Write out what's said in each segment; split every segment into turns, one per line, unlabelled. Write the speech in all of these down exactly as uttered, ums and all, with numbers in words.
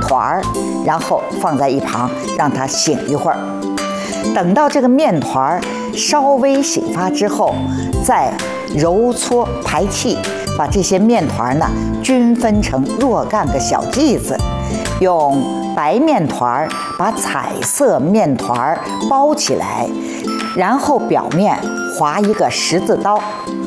团儿，然后放在一旁让它醒一会儿。等到这个面团儿稍微醒发之后，再揉搓排气，把这些面团呢均分成若干个小剂子，用白面团把彩色面团包起来，然后表面划一个十字刀。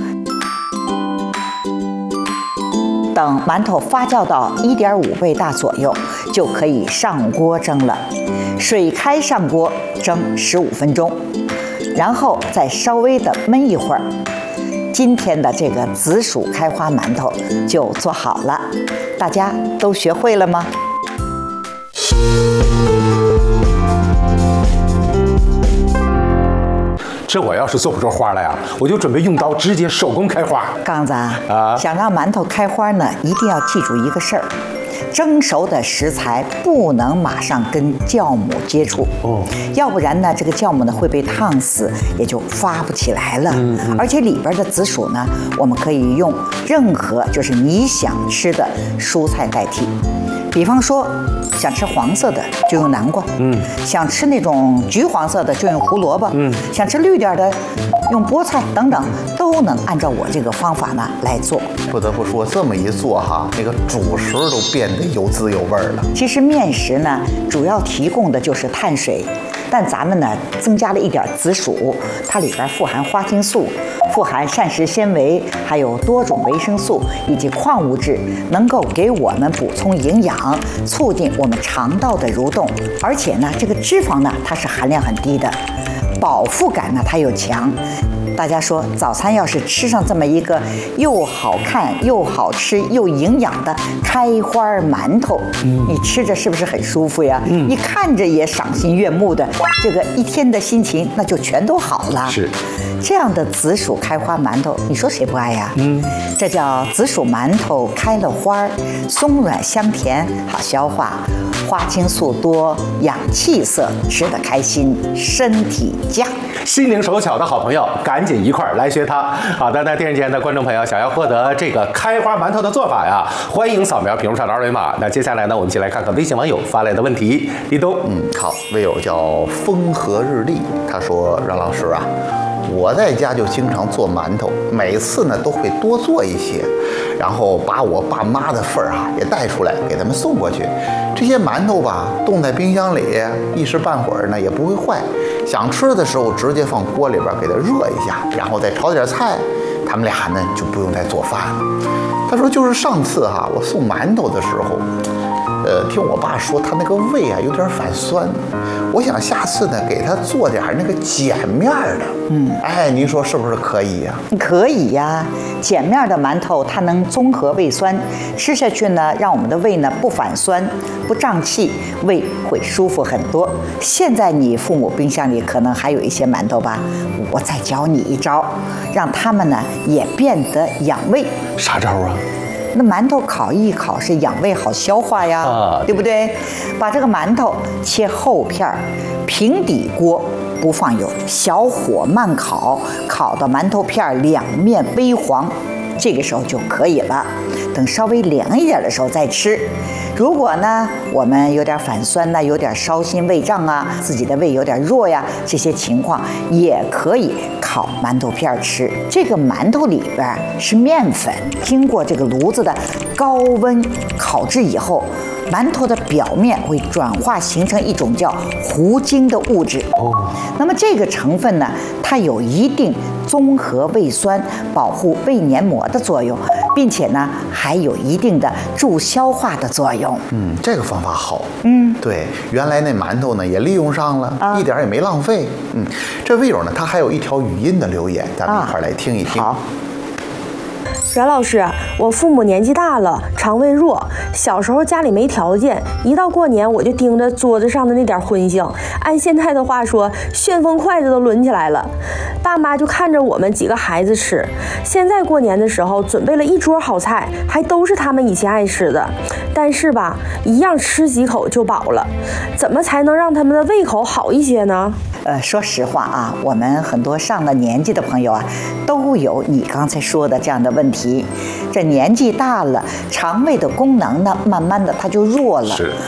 等馒头发酵到一点五倍大左右，就可以上锅蒸了。水开上锅蒸十五分钟，然后再稍微的焖一会儿。今天的这个紫薯开花馒头就做好了，大家都学会了吗？
这我要是做不出花来呀，我就准备用刀直接手工开花。
刚子
啊，
想让馒头开花呢，一定要记住一个事儿：蒸熟的食材不能马上跟酵母接触，哦，要不然呢，这个酵母呢会被烫死，也就发不起来了。嗯嗯，而且里边的紫薯呢，我们可以用任何就是你想吃的蔬菜代替，比方说。想吃黄色的就用南瓜，嗯，想吃那种橘黄色的就用胡萝卜，嗯，想吃绿点的用菠菜等等，都能按照我这个方法呢来做。
不得不说，这么一做哈，那个主食都变得有滋有味了。
其实面食呢，主要提供的就是碳水，但咱们呢增加了一点紫薯，它里边富含花青素。富含膳食纤维，还有多种维生素以及矿物质，能够给我们补充营养，促进我们肠道的蠕动。而且呢，这个脂肪呢，它是含量很低的，饱腹感呢，它又强。大家说，早餐要是吃上这么一个又好看又好吃又营养的开花馒头，嗯，你吃着是不是很舒服呀？嗯，你看着也赏心悦目的，这个一天的心情那就全都好了。
是。
这样的紫薯开花馒头，你说谁不爱呀？嗯，这叫紫薯馒头开了花儿，松软香甜，好消化，花青素多，养气色，吃得开心，身体佳。
心灵手巧的好朋友，赶紧一块儿来学它。好的，那电视前的观众朋友，想要获得这个开花馒头的做法呀，欢迎扫描屏幕上的二维码。那接下来呢，我们一起来看看微信网友发来的问题。立冬，
嗯，好，微友叫风和日丽，他说：“让老师啊。”我在家就经常做馒头，每次呢都会多做一些，然后把我爸妈的份儿啊也带出来给他们送过去。这些馒头吧，冻在冰箱里，一时半会儿呢也不会坏。想吃的时候直接放锅里边给它热一下，然后再炒点菜，他们俩呢就不用再做饭了。他说就是上次哈，我送馒头的时候。呃，听我爸说他那个胃啊有点反酸，我想下次呢给他做点那个碱面的。嗯，哎，您说是不是可以呀？
可以呀，碱面的馒头它能综合胃酸，吃下去呢让我们的胃呢不反酸、不胀气，胃会舒服很多。现在你父母冰箱里可能还有一些馒头吧，我再教你一招，让他们呢也变得养胃。
啥招啊？
那馒头烤一烤是养胃好消化呀，啊、对不对？把这个馒头切厚片儿，平底锅不放油，小火慢烤，烤到馒头片两面微黄，这个时候就可以了。等稍微凉一点的时候再吃。如果呢，我们有点反酸呐，有点烧心胃胀啊，自己的胃有点弱呀，这些情况也可以烤馒头片吃。这个馒头里边是面粉，经过这个炉子的高温烤制以后，馒头的表面会转化形成一种叫糊精的物质。哦，那么这个成分呢，它有一定综合胃酸、保护胃黏膜的作用，并且呢，还有一定的助消化的作用。
嗯，这个方法好。嗯，对，原来那馒头呢也利用上了，啊、一点也没浪费。嗯，这位友呢，他还有一条语音的留言，咱们一块儿来听一听。
好。
阮老师，我父母年纪大了，肠胃弱，小时候家里没条件，一到过年我就盯着桌子上的那点荤腥，按现在的话说，旋风筷子都抡起来了。爸妈就看着我们几个孩子吃，现在过年的时候准备了一桌好菜，还都是他们以前爱吃的，但是吧，一样吃几口就饱了，怎么才能让他们的胃口好一些呢？
呃，说实话啊，我们很多上了年纪的朋友啊，都有你刚才说的这样的问题。这年纪大了，肠胃的功能呢，慢慢的它就弱了。是。